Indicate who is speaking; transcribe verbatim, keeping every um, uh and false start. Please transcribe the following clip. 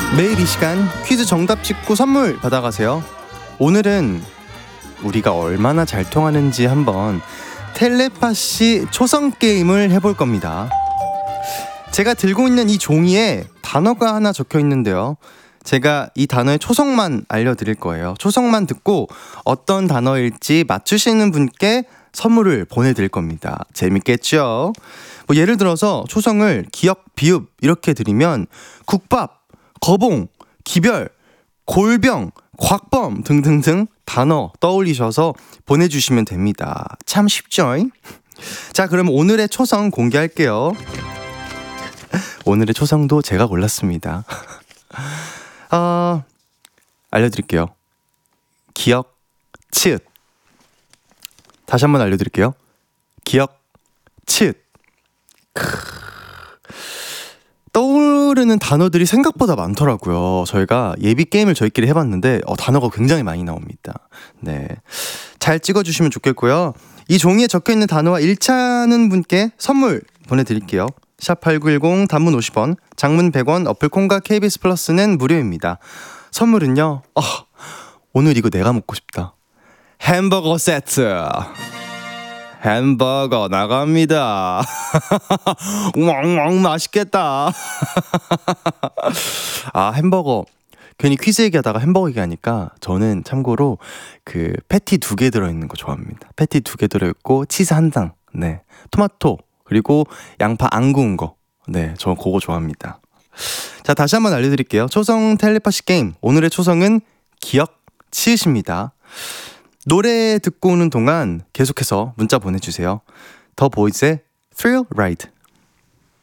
Speaker 1: 매일 이 시간 퀴즈 정답 찍고 선물 받아가세요. 오늘은 우리가 얼마나 잘 통하는지 한번 텔레파시 초성 게임을 해볼 겁니다. 제가 들고 있는 이 종이에 단어가 하나 적혀 있는데요. 제가 이 단어의 초성만 알려드릴 거예요. 초성만 듣고 어떤 단어일지 맞추시는 분께 선물을 보내드릴 겁니다. 재밌겠죠? 뭐 예를 들어서 초성을 기역, 비읍 이렇게 드리면 국밥, 거봉, 기별, 골병, 곽범 등등등 단어 떠올리셔서 보내주시면 됩니다. 참 쉽죠? 자, 그럼 오늘의 초성 공개할게요. 오늘의 초성도 제가 골랐습니다. 어, 알려드릴게요. 기역, 치읓. 다시 한번 알려드릴게요. 기역, 치읓. 떠오르는 단어들이 생각보다 많더라고요. 저희가 예비 게임을 저희끼리 해봤는데 어, 단어가 굉장히 많이 나옵니다. 네, 잘 찍어주시면 좋겠고요. 이 종이에 적혀있는 단어와 일치하는 분께 선물 보내드릴게요. 샵팔구일공 단문 오십 원, 장문 백 원, 어플콘과 케이비에스 플러스는 무료입니다. 선물은요, 어, 오늘 이거 내가 먹고 싶다. 햄버거 세트. 햄버거 나갑니다. 왕왕 맛있겠다. 아, 햄버거. 괜히 퀴즈 얘기하다가 햄버거 얘기하니까 저는 참고로 그 패티 두 개 들어있는 거 좋아합니다. 패티 두 개 들어있고 치즈 한 장, 네, 토마토 그리고 양파 안 구운 거. 네, 저 그거 좋아합니다. 자, 다시 한번 알려드릴게요. 초성 텔레파시 게임. 오늘의 초성은 기역, 치읓입니다. 노래 듣고 오는 동안 계속해서 문자 보내주세요. 더 보이즈의 Thrill Ride.